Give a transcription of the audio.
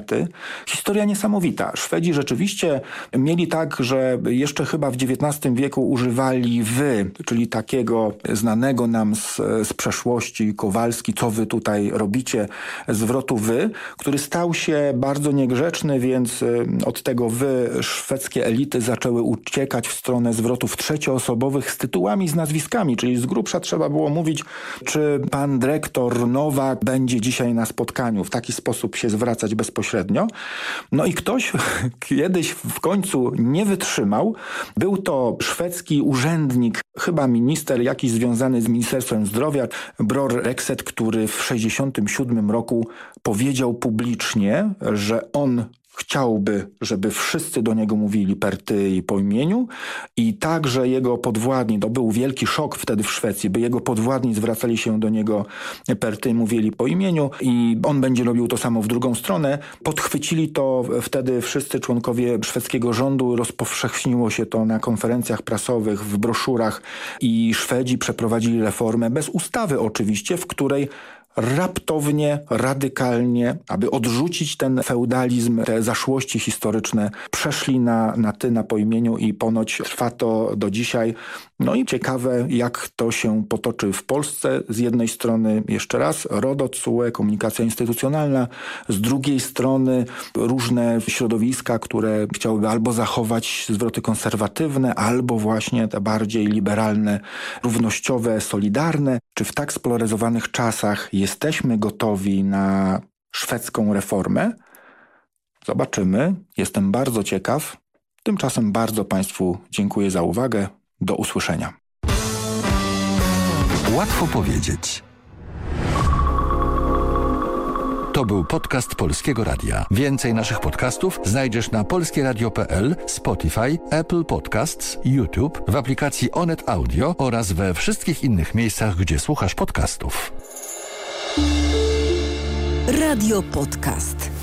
monety. Historia niesamowita. Szwedzi rzeczywiście mieli tak, że jeszcze chyba w XIX wieku używali wy, czyli takiego znanego nam z przeszłości Kowalski, co wy tutaj robicie, zwrotu wy, który stał się bardzo niegrzeczny, więc od tego wy szwedzkie elity zaczęły uciekać w stronę zwrotów trzecioosobowych z tytułami, z nazwiskami, czyli z grubsza trzeba było mówić, czy pan dyrektor Nowak będzie dzisiaj na spotkaniu. W taki sposób się zwracać bezpośrednio. No i ktoś kiedyś w końcu nie wytrzymał. Był to szwedzki urzędnik, chyba minister jakiś związany z Ministerstwem Zdrowia, Bror Rexed, który w 1967 roku powiedział publicznie, że on chciałby, żeby wszyscy do niego mówili per ty i po imieniu i także jego podwładni, to był wielki szok wtedy w Szwecji, by jego podwładni zwracali się do niego per ty, mówili po imieniu i on będzie robił to samo w drugą stronę. Podchwycili to wtedy wszyscy członkowie szwedzkiego rządu, rozpowszechniło się to na konferencjach prasowych, w broszurach i Szwedzi przeprowadzili reformę, bez ustawy oczywiście, w której raptownie, radykalnie, aby odrzucić ten feudalizm, te zaszłości historyczne, przeszli na ty, na po imieniu i ponoć trwa to do dzisiaj. No i ciekawe, jak to się potoczy w Polsce. Z jednej strony, jeszcze raz, RODO, TSUE, komunikacja instytucjonalna, z drugiej strony różne środowiska, które chciałyby albo zachować zwroty konserwatywne, albo właśnie te bardziej liberalne, równościowe, solidarne. Czy w tak spolaryzowanych czasach jesteśmy gotowi na szwedzką reformę? Zobaczymy. Jestem bardzo ciekaw. Tymczasem bardzo Państwu dziękuję za uwagę. Do usłyszenia. Łatwo powiedzieć. To był podcast Polskiego Radia. Więcej naszych podcastów znajdziesz na polskieradio.pl, Spotify, Apple Podcasts, YouTube, w aplikacji Onet Audio oraz we wszystkich innych miejscach, gdzie słuchasz podcastów. Radio Podcast.